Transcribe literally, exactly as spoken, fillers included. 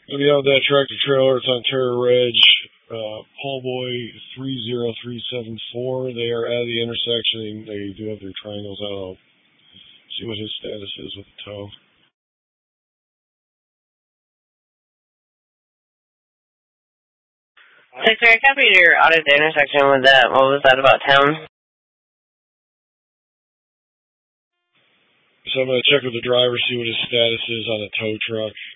We have that tractor trailer. It's on Terra Reg, uh, Paulboy three zero three seven four. They are at the intersection. They do have their triangles out. I'll see what his status is with the tow. Six, I copied your out at the intersection with that. What was that about town? So I'm going to check with the driver, see what his status is on the tow truck.